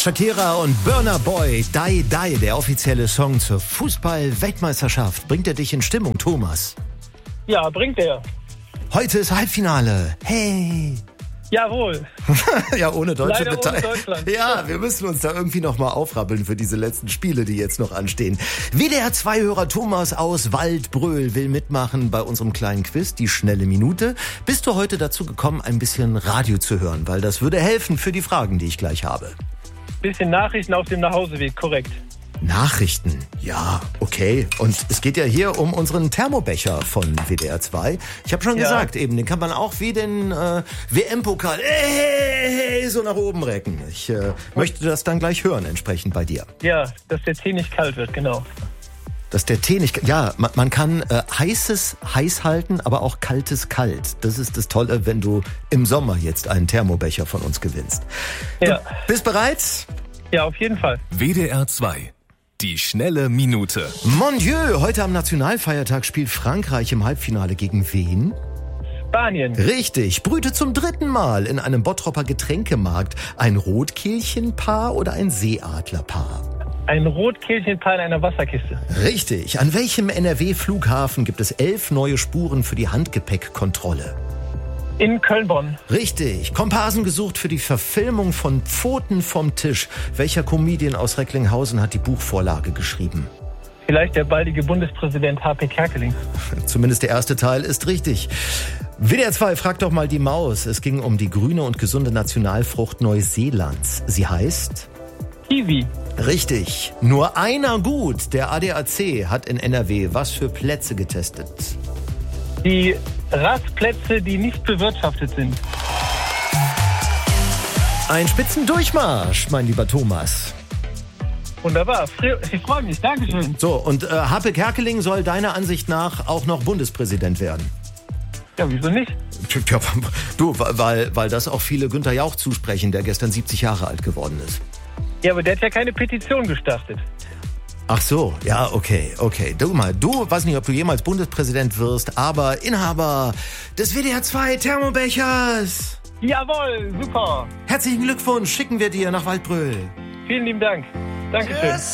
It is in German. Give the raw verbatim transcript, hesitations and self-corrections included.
Shakira und Burna Boy, Die Die, der offizielle Song zur Fußball-Weltmeisterschaft. Bringt er dich in Stimmung, Thomas? Ja, bringt er. Heute ist Halbfinale. Hey! Jawohl. Ja, ohne deutsche Leider ohne Beteiligung. Deutschland. Ja, wir müssen uns da irgendwie noch mal aufrappeln für diese letzten Spiele, die jetzt noch anstehen. W D R zwei Hörer Thomas aus Waldbröl will mitmachen bei unserem kleinen Quiz, die schnelle Minute. Bist du heute dazu gekommen, ein bisschen Radio zu hören? Weil das würde helfen für die Fragen, die ich gleich habe. Bisschen Nachrichten auf dem Nachhauseweg, korrekt. Nachrichten, ja, okay. Und es geht ja hier um unseren Thermobecher von W D R zwei. Ich habe schon Ja. gesagt, eben, den kann man auch wie den äh, W M-Pokal äh, so nach oben recken. Ich äh, möchte das dann gleich hören, entsprechend bei dir. Ja, dass der Tee nicht kalt wird, genau. Dass der Tee nicht... Ja, man, man kann äh, heißes heiß halten, aber auch kaltes kalt. Das ist das Tolle, wenn du im Sommer jetzt einen Thermobecher von uns gewinnst. Ja. Du bist bereit? Ja, auf jeden Fall. W D R zwei. Die schnelle Minute. Mon Dieu, heute am Nationalfeiertag spielt Frankreich im Halbfinale gegen wen? Spanien. Richtig, brüte zum dritten Mal in einem Bottropper Getränkemarkt ein Rotkehlchenpaar oder ein Seeadlerpaar? Ein Rotkehlchenpaar in einer Wasserkiste. Richtig, an welchem N R W-Flughafen gibt es elf neue Spuren für die Handgepäckkontrolle? In Köln-Bonn. Richtig, Komparsen gesucht für die Verfilmung von Pfoten vom Tisch. Welcher Comedian aus Recklinghausen hat die Buchvorlage geschrieben? Vielleicht der baldige Bundespräsident H P Kerkeling. Zumindest der erste Teil ist richtig. W D R zwei, frag doch mal die Maus. Es ging um die grüne und gesunde Nationalfrucht Neuseelands. Sie heißt? Kiwi. Richtig. Nur einer gut. Der A D A C hat in N R W was für Plätze getestet? Die Rastplätze, die nicht bewirtschaftet sind. Ein Spitzendurchmarsch, mein lieber Thomas. Wunderbar. Ich freue mich. Dankeschön. So, und äh, H P Kerkeling soll deiner Ansicht nach auch noch Bundespräsident werden? Ja, wieso nicht? Tja, du, weil, weil das auch viele Günther Jauch zusprechen, der gestern siebzig Jahre alt geworden ist. Ja, aber der hat ja keine Petition gestartet. Ach so, ja, okay, okay. Du mal, du, weiß nicht, ob du jemals Bundespräsident wirst, aber Inhaber des W D R zwei Thermobechers. Jawohl, super. Herzlichen Glückwunsch, schicken wir dir nach Waldbröl. Vielen lieben Dank. Dankeschön.